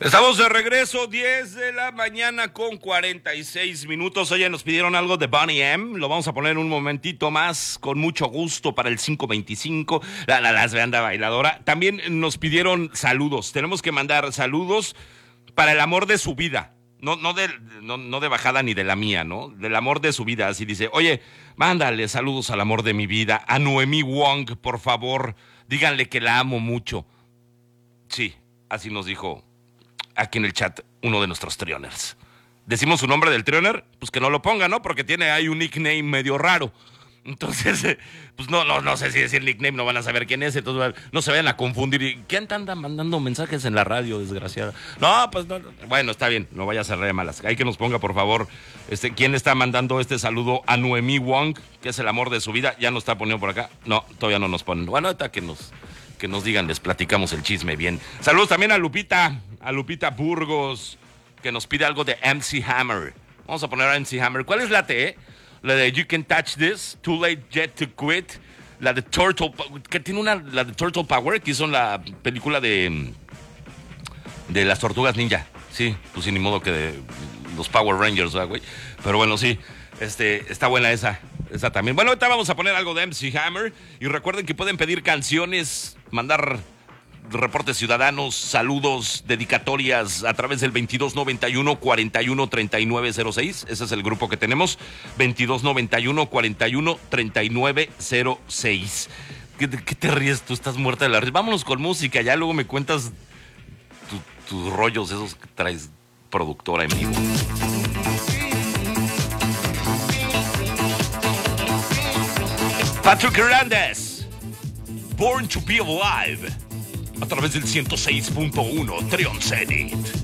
Estamos de regreso, 10 de la mañana con 46 minutos. Oye, nos pidieron algo de Boney M. Lo vamos a poner un momentito más, con mucho gusto, para el 525, la banda bailadora. También nos pidieron saludos. Tenemos que mandar saludos para el amor de su vida. No de bajada ni de la mía, ¿no? Del amor de su vida. Así dice, oye, mándale saludos al amor de mi vida. A Noemí Wong, por favor. Díganle que la amo mucho. Sí, así nos dijo aquí en el chat uno de nuestros trioners. ¿Decimos su nombre del trioner? Pues que no lo ponga, ¿no? Porque tiene ahí un nickname medio raro. Entonces, pues no sé si decir nickname, no van a saber quién es, entonces no se vayan a confundir. ¿Quién anda mandando mensajes en la radio, desgraciada? No, pues no. Bueno, está bien, no vaya a ser de malas. Hay que nos ponga, por favor, quién está mandando este saludo a Noemí Wong, que es el amor de su vida. Ya nos está poniendo por acá. No, todavía no nos ponen. Bueno, ahorita que nos digan, les platicamos el chisme bien. Saludos también a Lupita Burgos, que nos pide algo de MC Hammer. Vamos a poner a MC Hammer. ¿Cuál es la T? La de You Can Touch This, Too Late Yet to Quit. La de Turtle, que tiene la de Turtle Power, que hizo la película de las Tortugas Ninja. Sí, pues sin ni modo que de los Power Rangers, ¿verdad, güey? Pero bueno, sí, está buena esa también. Bueno, ahorita vamos a poner algo de MC Hammer. Y recuerden que pueden pedir canciones, mandar reportes ciudadanos, saludos, dedicatorias a través del 2291 41 39 06. Ese es el grupo que tenemos, 2291 41 39 06. ¿Qué te ríes? Tú estás muerta de la risa. Vámonos con música, ya luego me cuentas tus rollos esos que traes, productora en vivo. Patrick Hernandez, Born to be Alive, a través del 106.1 Trion Zenit.